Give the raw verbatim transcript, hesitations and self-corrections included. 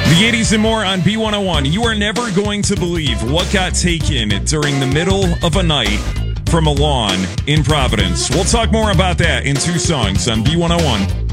The eighties and more on B one oh one. You are never going to believe what got taken during the middle of a night from a lawn in Providence. We'll talk more about that in two songs on B one oh one.